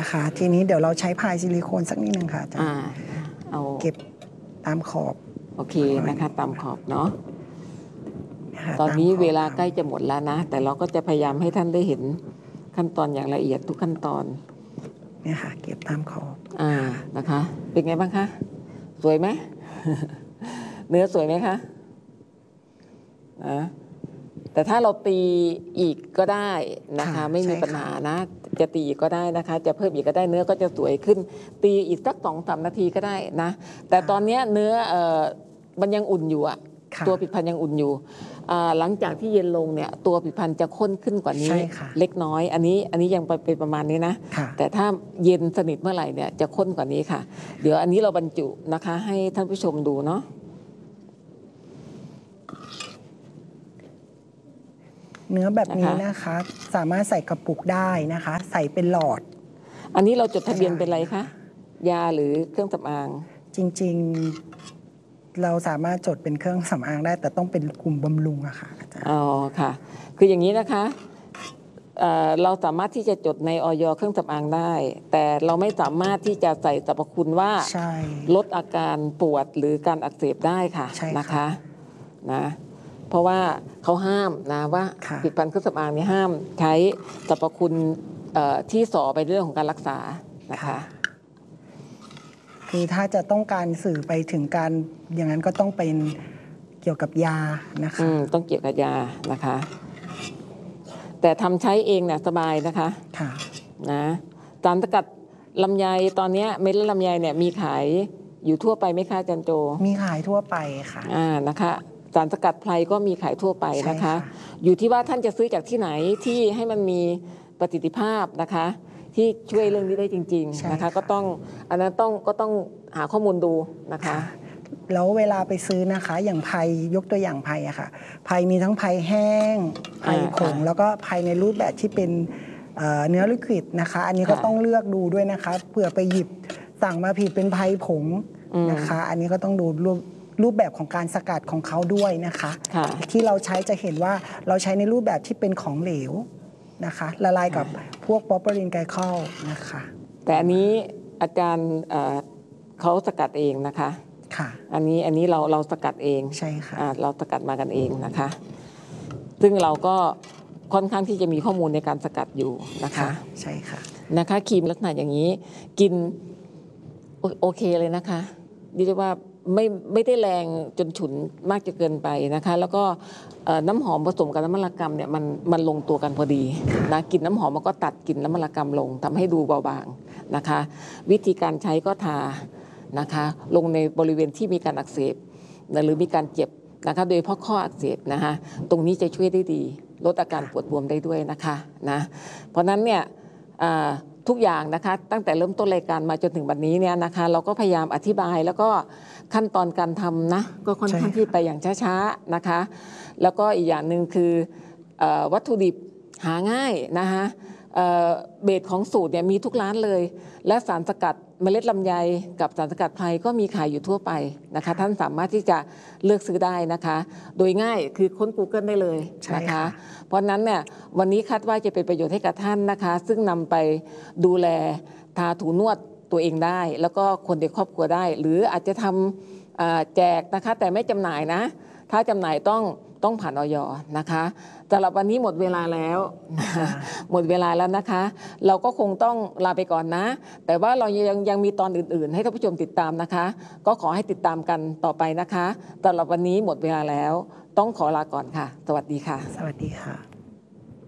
นะคะทีนี้เดี๋ยวเราใช้พายซิลิโคนสักนิดนึงค่ะเอาเก็บตามขอบโอเคนะคะตามขอบเนาะตอนนี้เวลาใกล้จะหมดแล้วนะแต่เราก็จะพยายามให้ท่านได้เห็นขั้นตอนอย่างละเอียดทุกขั้นตอนเนี่ยค่ะเก็บตามขอบนะคะเป็นไงบ้างคะสวยไหม เนื้อสวยไหมคะแต่ถ้าเราตีอีกก็ได้นะคะไม่มีปัญหานะจะตีอีกก็ได้นะคะจะเพิ่มอีกก็ได้เนื้อก็จะสวยขึ้นตีอีกสัก2-3 นาทีก็ได้นะแต่ตอนนี้เนื้อมันยังอุ่นอยู่อะตัวผลิตภัณฑ์ยังอุ่นอยู่หลังจากที่เย็นลงเนี่ยตัวผลิตภัณฑ์จะข้นขึ้นกว่านี้เล็กน้อยอันนี้ยังเป็นประมาณนี้นะแต่ถ้าเย็นสนิทเมื่อไหร่เนี่ยจะข้นกว่านี้ค่ะเดี๋ยวอันนี้เราบรรจุนะคะให้ท่านผู้ชมดูเนาะเนื้อแบบนี้นะคะสามารถใส่กระปุกได้นะคะใส่เป็นหลอดอันนี้เราจดทะเบียนเป็นอะไรคะยาหรือเครื่องสำอางจริงๆเราสามารถจดเป็นเครื่องสำอางได้แต่ต้องเป็นกลุ่มบำรุงอะค่ะอาจารย์อ๋อค่ะคืออย่างนี้นะคะเราสามารถที่จะจดในอย.เครื่องสำอางได้แต่เราไม่สามารถที่จะใส่สรรพคุณว่าลดอาการปวดหรือการอักเสบได้ค่ะนะคะนะเพราะว่าเขาห้ามนะว่าผลิตภัณฑ์เครื่องสำอางนี้ห้ามใช้สรรพคุณที่ส่อไปเรื่องของการรักษานะคะคือถ้าจะต้องการสื่อไปถึงการอย่างนั้นก็ต้องเป็นเกี่ยวกับยานะคะต้องเกี่ยวกับยานะคะแต่ทำใช้เองเนี่ยสบายนะคะนะสารสกัดลำไยตอนนี้เม็ดลำไยเนี่ยมีขายอยู่ทั่วไปไหมคะอาจารย์โจมีขายทั่วไปค่ะนะคะสารสกัดไพรก็มีขายทั่วไปนะคะอยู่ที่ว่าท่านจะซื้อจากที่ไหนที่ให้มันมีประสิทธิภาพนะคะที่ช่วยเรื่องนี้ได้จริงๆนะคะก็ต้องอันนั้นก็ต้องหาข้อมูลดูนะคะแล้วเวลาไปซื้อนะคะอย่างไพรยกตัวอย่างไพรอะค่ะไพรมีทั้งไพรแห้งไพรผงแล้วก็ไพรในรูปแบบที่เป็นเนื้อลิควิดนะคะอันนี้ก็ต้องเลือกดูด้วยนะคะเผื่อไปหยิบสั่งมาผิดเป็นไพรผงนะคะอันนี้ก็ต้องดูรูปแบบของการสกัดของเขาด้วยนะคะที่เราใช้จะเห็นว่าเราใช้ในรูปแบบที่เป็นของเหลวนะคะละลายกับพวก propylene glycol นะคะแต่อันนี้อาจารย์เขาสกัดเองนะคะอันนี้เราสกัดเองใช่ค่ะเราสกัดมากันเองนะคะซึ่งเราก็ค่อนข้างที่จะมีข้อมูลในการสกัดอยู่นะคะใช่ค่ะนะคะครีมลักษณะอย่างนี้กินโอเคเลยนะคะดิฉันว่าไม่ได้แรงจนฉุนมากจนเกินไปนะคะแล้วก็น้ำหอมผสมกับน้ำมันกรรมเนี่ยมันลงตัวกันพอดีนะกลิ่นน้ำหอมมันก็ตัดกลิ่นน้ำมันกรรมลงทำให้ดูเบาบางนะคะวิธีการใช้ก็ทานะคะลงในบริเวณที่มีการอักเสบหรือมีการเจ็บนะคะโดยเฉพาะข้ออักเสบนะคะตรงนี้จะช่วยได้ดีลดอาการปวดบวมได้ด้วยนะคะนะเพราะนั้นเนี่ยทุกอย่างนะคะตั้งแต่เริ่มต้นรายการมาจนถึงบัดนี้เนี่ยนะคะเราก็พยายามอธิบายแล้วก็ขั้นตอนการทำนะก็ค่อนข้างที่ไปอย่างช้าๆนะคะแล้วก็อีกอย่างหนึ่งคือวัตถุดิบหาง่ายนะคะเบสของสูตรเนี่ยมีทุกร้านเลยและสารสกัดเมล็ดลำไยกับสารสกัดไพรก็มีขายอยู่ทั่วไปนะคะท่านสามารถที่จะเลือกซื้อได้นะคะโดยง่ายคือค้น Google ได้เลยนะคะเพราะนั้นเนี่ยวันนี้คาดว่าจะเป็นประโยชน์ให้กับท่านนะคะซึ่งนำไปดูแลทาถูนวดตัวเองได้แล้วก็คนในครอบครัวได้หรืออาจจะทำแจกนะคะแต่ไม่จำหน่ายนะถ้าจำหน่ายต้องผ่านอย.นะคะสำหรับวันนี้หมดเวลาแล้วหมดเวลาแล้วนะคะเราก็คงต้องลาไปก่อนนะแต่ว่าเรายังมีตอนอื่นๆให้ท่านผู้ชมติดตามนะคะก็ขอให้ติดตามกันต่อไปนะคะสำหรับวันนี้หมดเวลาแล้วต้องขอลาก่อนค่ะสวัสดีค่ะสวัสดีค่ะ